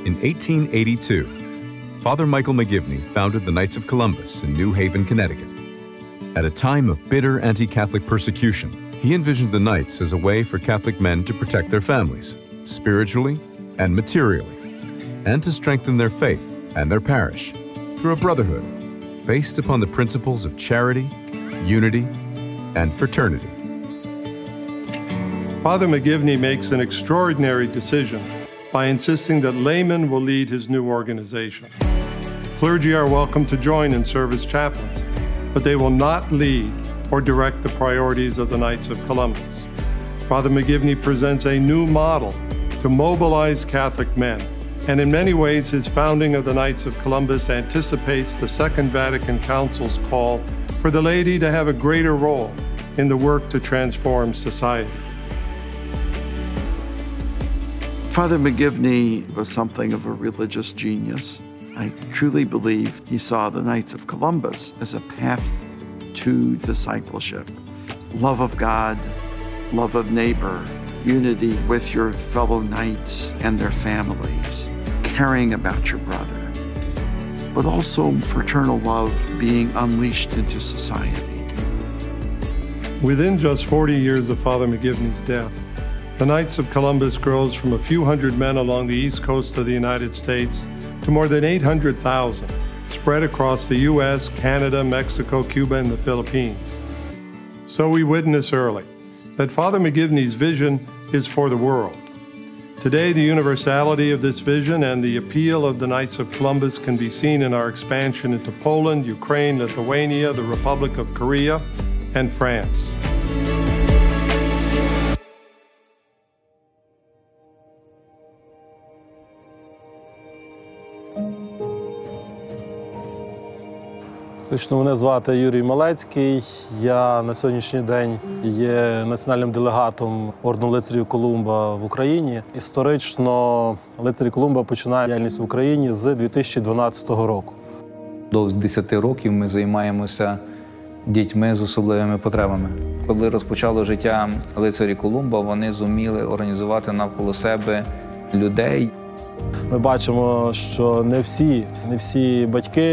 In 1882, Father Michael McGivney founded the Knights of Columbus in New Haven, Connecticut. At a time of bitter anti-Catholic persecution, he envisioned the Knights as a way for Catholic men to protect their families, spiritually and materially, and to strengthen their faith and their parish through a brotherhood based upon the principles of charity, unity, and fraternity. Father McGivney makes an extraordinary decision by insisting that laymen will lead his new organization. Clergy are welcome to join and serve as chaplains, but they will not lead or direct the priorities of the Knights of Columbus. Father McGivney presents a new model to mobilize Catholic men, and in many ways his founding of the Knights of Columbus anticipates the Second Vatican Council's call for the laity to have a greater role in the work to transform society. Father McGivney was something of a religious genius. I truly believe he saw the Knights of Columbus as a path to discipleship. Love of God, love of neighbor, unity with your fellow knights and their families, caring about your brother, but also fraternal love being unleashed into society. Within just 40 years of Father McGivney's death, the Knights of Columbus grows from a few hundred men along the east coast of the United States to more than 800,000, spread across the U.S., Canada, Mexico, Cuba, and the Philippines. So we witness early that Father McGivney's vision is for the world. Today, the universality of this vision and the appeal of the Knights of Columbus can be seen in our expansion into Poland, Ukraine, Lithuania, the Republic of Korea, and France. Мене звати Юрій Малецький. Я на сьогоднішній день є національним делегатом Ордену лицарів Колумба в Україні. Історично лицарі Колумба починають діяльність в Україні з 2012 року. До 10 років ми займаємося дітьми з особливими потребами. Коли розпочало життя лицарі Колумба, вони зуміли організувати навколо себе людей. Ми бачимо, що не всі батьки